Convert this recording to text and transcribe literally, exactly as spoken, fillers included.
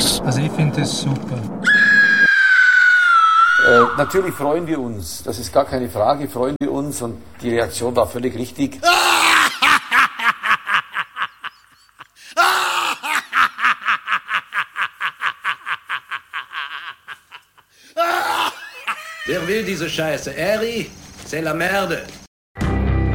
Also ich finde das super. Äh, natürlich freuen wir uns, das ist gar keine Frage, freuen wir uns und die Reaktion war völlig richtig. Wer will diese Scheiße? Eri, c'est la merde.